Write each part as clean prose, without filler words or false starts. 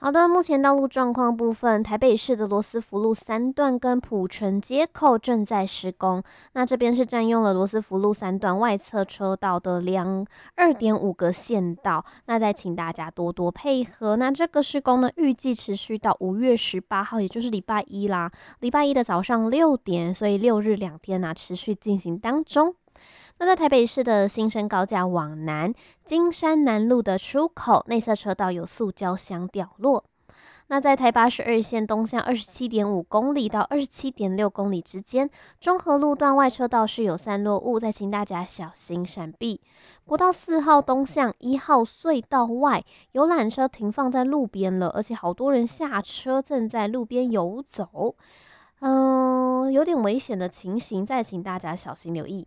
好的，目前道路状况部分，台北市的罗斯福路3段跟埔城街口正在施工。那这边是占用了罗斯福路3段外侧车道的2.5个线道，那再请大家多多配合。那这个施工呢，预计持续到5月18号，也就是礼拜一啦。礼拜一的早上6点，所以6日2天持续进行当中。那在台北市的新生高架往南，金山南路的出口内侧车道有塑胶箱掉落。那在台82线东向27.5公里到27.6公里之间，中和路段外车道是有散落物，再请大家小心闪避。国道4号东向1号隧道外，游览车停放在路边了，而且好多人下车正在路边游走，有点危险的情形，再请大家小心留意。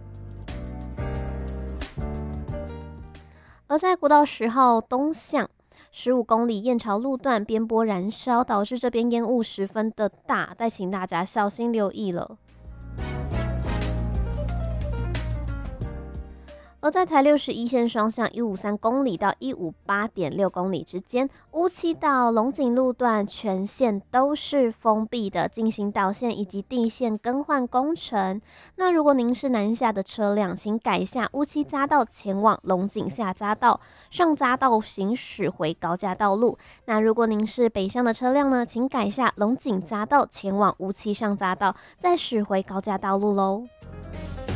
而在国道10号东向15公里燕巢路段边坡燃烧，导致这边烟雾十分的大，再请大家小心留意了。而在台61线双向153公里到158.6公里之间，乌七到龙井路段全线都是封闭的，进行导线以及地线更换工程。那如果您是南下的车辆，请改下乌七匝道前往龙井下匝道，上匝道行驶回高架道路。那如果您是北向的车辆呢，请改下龙井匝道前往乌七上匝道，再驶回高架道路喽。